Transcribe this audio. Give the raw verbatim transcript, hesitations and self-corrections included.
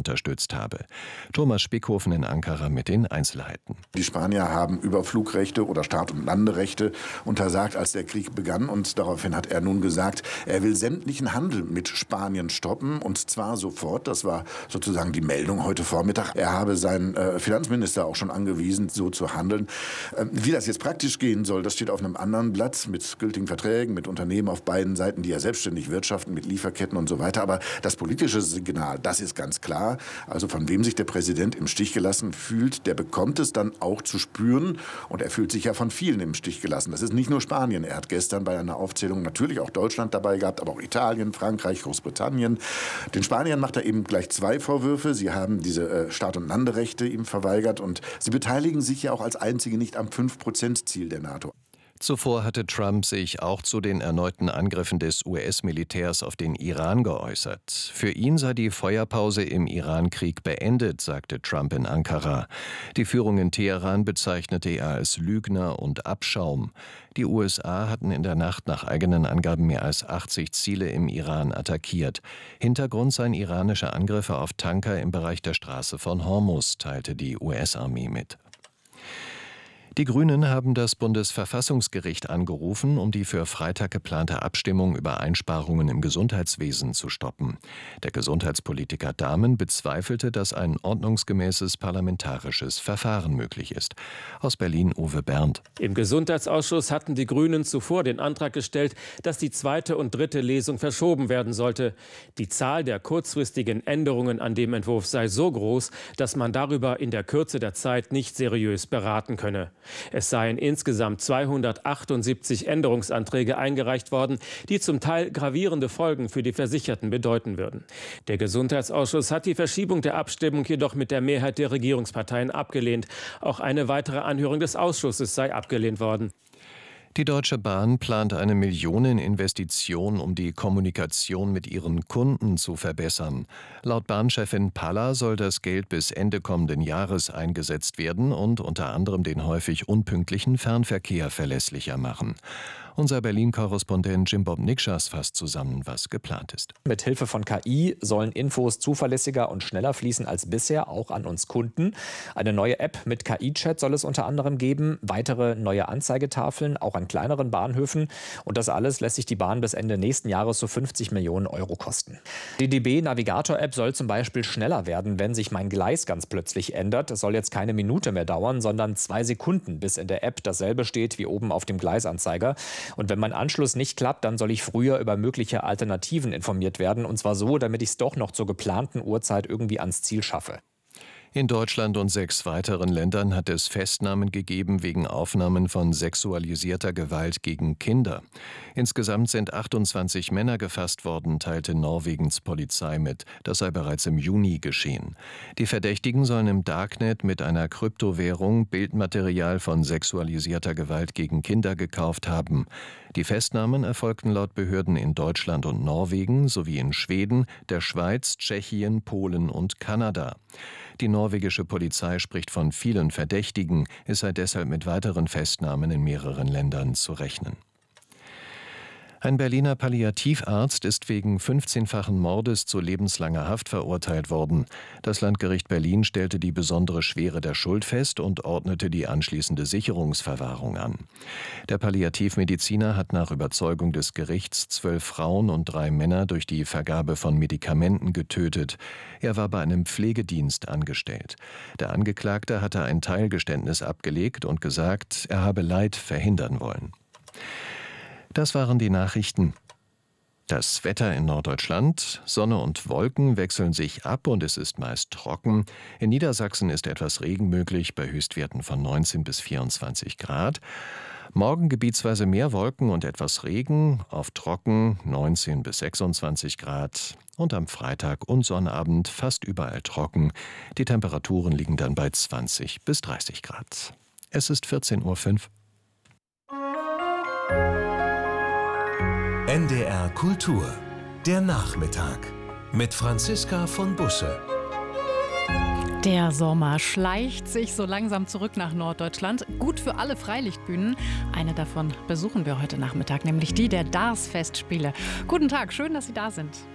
unterstützt habe. Thomas Spickhofen in Ankara mit den Einzelheiten. Die Spanier haben Überflugrechte oder Start- und Landerechte untersagt, als der Krieg begann. Und daraufhin hat er nun gesagt, er will sämtlichen Handel mit Spanien stoppen. Und zwar sofort. Das war sozusagen die Meldung heute Vormittag. Er habe seinen äh, Finanzminister auch schon angewiesen, so zu handeln. Ähm, wie das jetzt praktisch gehen soll, das steht auf einem anderen Blatt mit gültigen Verträgen, mit Unternehmen auf beiden Seiten, die ja selbstständig wirtschaften, mit Lieferketten und so weiter. Aber das politische Signal, das ist ganz klar. Also von wem sich der Präsident im Stich gelassen fühlt, der bekommt es dann auch zu spüren. Und er fühlt sich ja von vielen im Stich gelassen. Das ist nicht nur Spanien. Er hat gestern bei einer Aufzählung natürlich auch Deutschland dabei gehabt, aber auch Italien, Frankreich, Großbritannien. Den Spaniern macht er eben gleich zwei Vorwürfe. Sie haben diese äh, Start- und Landerechte ihm verweigert. Und sie beteiligen sich ja auch als einzige nicht am fünf Prozent Ziel der NATO. Zuvor hatte Trump sich auch zu den erneuten Angriffen des U S-Militärs auf den Iran geäußert. Für ihn sei die Feuerpause im Iran-Krieg beendet, sagte Trump in Ankara. Die Führung in Teheran bezeichnete er als Lügner und Abschaum. Die U S A hatten in der Nacht nach eigenen Angaben mehr als achtzig Ziele im Iran attackiert. Hintergrund seien iranische Angriffe auf Tanker im Bereich der Straße von Hormuz, teilte die U S-Armee mit. Die Grünen haben das Bundesverfassungsgericht angerufen, um die für Freitag geplante Abstimmung über Einsparungen im Gesundheitswesen zu stoppen. Der Gesundheitspolitiker Dahmen bezweifelte, dass ein ordnungsgemäßes parlamentarisches Verfahren möglich ist. Aus Berlin Uwe Berndt. Im Gesundheitsausschuss hatten die Grünen zuvor den Antrag gestellt, dass die zweite und dritte Lesung verschoben werden sollte. Die Zahl der kurzfristigen Änderungen an dem Entwurf sei so groß, dass man darüber in der Kürze der Zeit nicht seriös beraten könne. Es seien insgesamt zweihundertachtundsiebzig Änderungsanträge eingereicht worden, die zum Teil gravierende Folgen für die Versicherten bedeuten würden. Der Gesundheitsausschuss hat die Verschiebung der Abstimmung jedoch mit der Mehrheit der Regierungsparteien abgelehnt. Auch eine weitere Anhörung des Ausschusses sei abgelehnt worden. Die Deutsche Bahn plant eine Millioneninvestition, um die Kommunikation mit ihren Kunden zu verbessern. Laut Bahnchefin Palla soll das Geld bis Ende kommenden Jahres eingesetzt werden und unter anderem den häufig unpünktlichen Fernverkehr verlässlicher machen. Unser Berlin-Korrespondent Jim Bob Nikschas fasst zusammen, was geplant ist. Mit Hilfe von K I sollen Infos zuverlässiger und schneller fließen als bisher, auch an uns Kunden. Eine neue App mit K I-Chat soll es unter anderem geben, weitere neue Anzeigetafeln, auch an kleineren Bahnhöfen. Und das alles lässt sich die Bahn bis Ende nächsten Jahres so fünfzig Millionen Euro kosten. Die D B-Navigator-App soll zum Beispiel schneller werden, wenn sich mein Gleis ganz plötzlich ändert. Es soll jetzt keine Minute mehr dauern, sondern zwei Sekunden, bis in der App dasselbe steht wie oben auf dem Gleisanzeiger. Und wenn mein Anschluss nicht klappt, dann soll ich früher über mögliche Alternativen informiert werden. Und zwar so, damit ich es doch noch zur geplanten Uhrzeit irgendwie ans Ziel schaffe. In Deutschland und sechs weiteren Ländern hat es Festnahmen gegeben wegen Aufnahmen von sexualisierter Gewalt gegen Kinder. Insgesamt sind achtundzwanzig Männer gefasst worden, teilte Norwegens Polizei mit. Das sei bereits im Juni geschehen. Die Verdächtigen sollen im Darknet mit einer Kryptowährung Bildmaterial von sexualisierter Gewalt gegen Kinder gekauft haben. Die Festnahmen erfolgten laut Behörden in Deutschland und Norwegen sowie in Schweden, der Schweiz, Tschechien, Polen und Kanada. Die norwegische Polizei spricht von vielen Verdächtigen. Es sei deshalb mit weiteren Festnahmen in mehreren Ländern zu rechnen. Ein Berliner Palliativarzt ist wegen fünfzehnfachen Mordes zu lebenslanger Haft verurteilt worden. Das Landgericht Berlin stellte die besondere Schwere der Schuld fest und ordnete die anschließende Sicherungsverwahrung an. Der Palliativmediziner hat nach Überzeugung des Gerichts zwölf Frauen und drei Männer durch die Vergabe von Medikamenten getötet. Er war bei einem Pflegedienst angestellt. Der Angeklagte hatte ein Teilgeständnis abgelegt und gesagt, er habe Leid verhindern wollen. Das waren die Nachrichten. Das Wetter in Norddeutschland. Sonne und Wolken wechseln sich ab und es ist meist trocken. In Niedersachsen ist etwas Regen möglich bei Höchstwerten von neunzehn bis vierundzwanzig Grad. Morgen gebietsweise mehr Wolken und etwas Regen, auf trocken neunzehn bis sechsundzwanzig Grad. Und am Freitag und Sonnabend fast überall trocken. Die Temperaturen liegen dann bei zwanzig bis dreißig Grad. Es ist vierzehn Uhr fünf. N D R Kultur, der Nachmittag mit Franziska von Busse. Der Sommer schleicht sich so langsam zurück nach Norddeutschland. Gut für alle Freilichtbühnen. Eine davon besuchen wir heute Nachmittag, nämlich die der D A R S-Festspiele. Guten Tag, schön, dass Sie da sind.